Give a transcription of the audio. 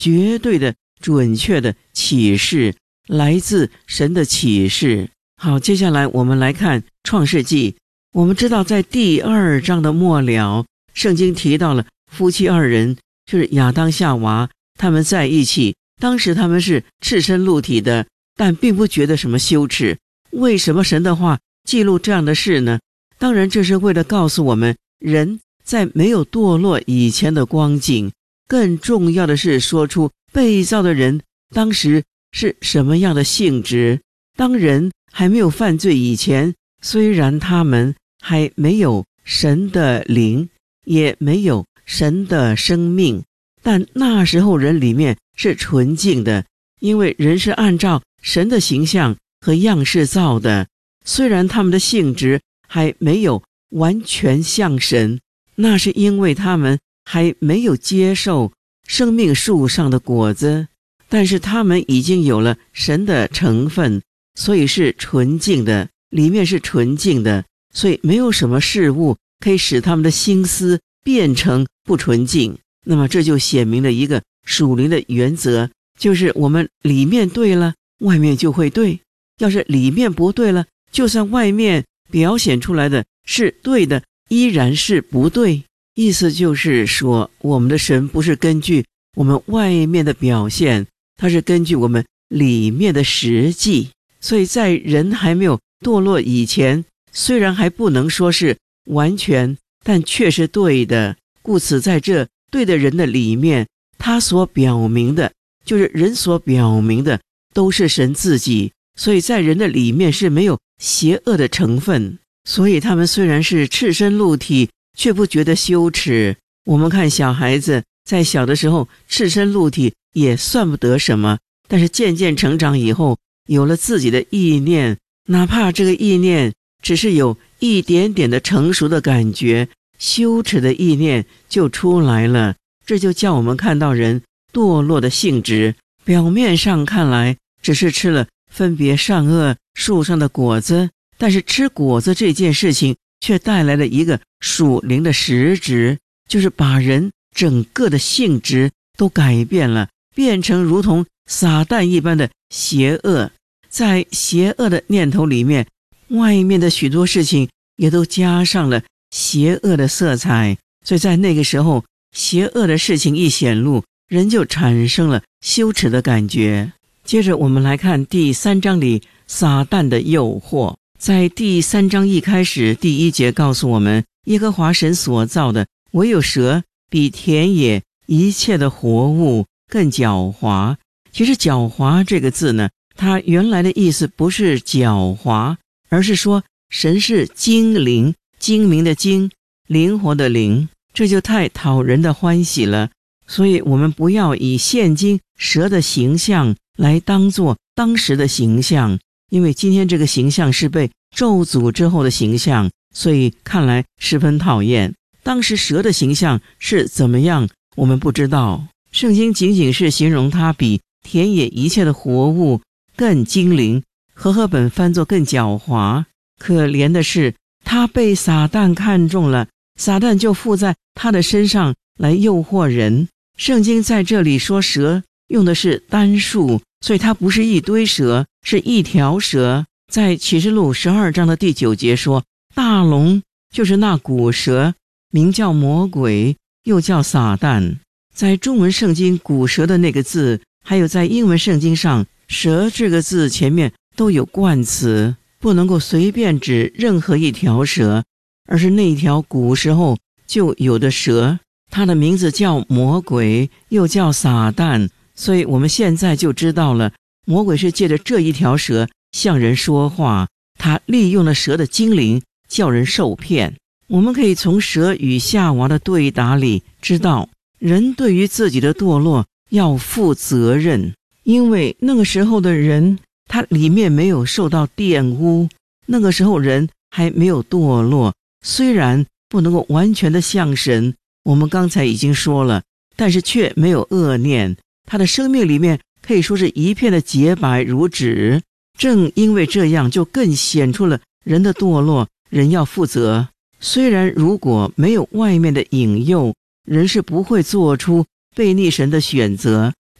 绝对的准确的启示，来自神的启示。好，接下来我们来看创世纪。我们知道在第2章的末了，圣经提到了夫妻2人，就是亚当夏娃，他们在一起，当时他们是赤身露体的，但并不觉得什么羞耻。为什么神的话记录这样的事呢？当然这是为了告诉我们，人在没有堕落以前的光景，更重要的是说出被造的人当时是什么样的性质。当人还没有犯罪以前，虽然他们还没有神的灵，也没有神的生命，但那时候人里面是纯净的，因为人是按照神的形象和样式造的。虽然他们的性质还没有完全像神，那是因为他们还没有接受生命树上的果子，但是他们已经有了神的成分，所以是纯净的，里面是纯净的，所以没有什么事物可以使他们的心思变成不纯净。那么这就显明了一个属灵的原则，就是我们里面对了，外面就会对；要是里面不对了，就算外面表显出来的是对的，依然是不对。意思就是说，我们的神不是根据我们外面的表现，它是根据我们里面的实际。所以在人还没有堕落以前，虽然还不能说是完全，但却是对的。故此在这对的人的里面，他所表明的，就是人所表明的都是神自己，所以在人的里面是没有邪恶的成分。所以他们虽然是赤身露体，却不觉得羞耻。我们看小孩子在小的时候赤身露体也算不得什么，但是渐渐成长以后，有了自己的意念，哪怕这个意念只是有一点点的成熟的感觉，羞耻的意念就出来了。这就叫我们看到人堕落的性质。表面上看来只是吃了分别善恶树上的果子，但是吃果子这件事情却带来了一个属灵的实质，就是把人整个的性质都改变了，变成如同撒旦一般的邪恶。在邪恶的念头里面，外面的许多事情也都加上了邪恶的色彩，所以在那个时候，邪恶的事情一显露，人就产生了羞耻的感觉。接着我们来看第3章里撒旦的诱惑。在第3章一开始，第1节告诉我们，耶和华神所造的，唯有蛇比田野一切的活物更狡猾。其实狡猾这个字呢，它原来的意思不是狡猾，而是说神是精灵，精明的精，灵活的灵，这就太讨人的欢喜了。所以我们不要以现今蛇的形象来当作当时的形象，因为今天这个形象是被咒诅之后的形象，所以看来十分讨厌。当时蛇的形象是怎么样，我们不知道。圣经仅仅是形容它比田野一切的活物更精灵，和合本翻作更狡猾。可怜的是，他被撒旦看中了，撒旦就附在他的身上来诱惑人。圣经在这里说蛇用的是单数，所以它不是一堆蛇，是一条蛇。在启示录12章的第9节说，大龙就是那古蛇，名叫魔鬼，又叫撒旦。在中文圣经古蛇的那个字，还有在英文圣经上蛇这个字前面都有冠词，不能够随便指任何一条蛇，而是那条古时候就有的蛇，它的名字叫魔鬼，又叫撒旦。所以我们现在就知道了，魔鬼是借着这一条蛇向人说话，他利用了蛇的精灵叫人受骗。我们可以从蛇与夏娃的对答里知道，人对于自己的堕落要负责任，因为那个时候的人他里面没有受到玷污，那个时候人还没有堕落，虽然不能够完全的像神，我们刚才已经说了，但是却没有恶念，他的生命里面可以说是一片的洁白如纸。正因为这样，就更显出了人的堕落，人要负责。虽然如果没有外面的引诱，人是不会做出悖逆神的选择，